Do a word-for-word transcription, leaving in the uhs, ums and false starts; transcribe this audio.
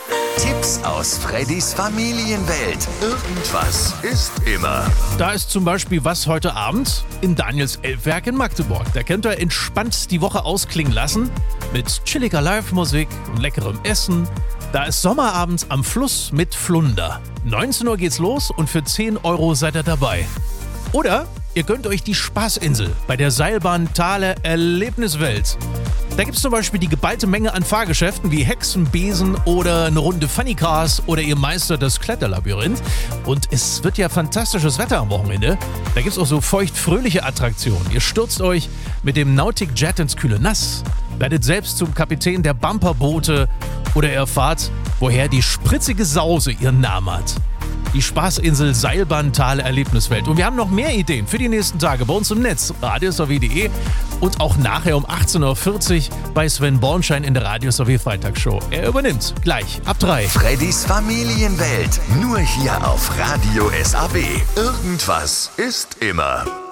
Tipps aus Freddys Familienwelt. Irgendwas ist immer. Da ist zum Beispiel was heute Abend in Daniels Elbwerk in Magdeburg. Da könnt ihr entspannt die Woche ausklingen lassen mit chilliger Live-Musik und leckerem Essen. Da ist Sommerabend am Fluss mit Flunder. neunzehn Uhr geht's los und für zehn Euro seid ihr dabei. Oder ihr gönnt euch die Spaßinsel bei der Seilbahn Thale Erlebniswelt. Da gibt's zum Beispiel die geballte Menge an Fahrgeschäften wie Hexenbesen oder eine Runde Funny Cars oder ihr meistert das Kletterlabyrinth. Und es wird ja fantastisches Wetter am Wochenende. Da gibt's auch so feucht-fröhliche Attraktionen. Ihr stürzt euch mit dem Nautic Jet ins kühle Nass, werdet selbst zum Kapitän der Bumperboote oder ihr erfahrt, woher die spritzige Sause ihren Namen hat. Die Spaßinsel Seilbahn Thale Erlebniswelt. Und wir haben noch mehr Ideen für die nächsten Tage bei uns im Netz, radios w punkt de und auch nachher um achtzehn Uhr vierzig bei Sven Bornschein in der radios w Freitagsshow. Er übernimmt gleich ab drei. Freddys Familienwelt. Nur hier auf Radio S A B. Irgendwas ist immer.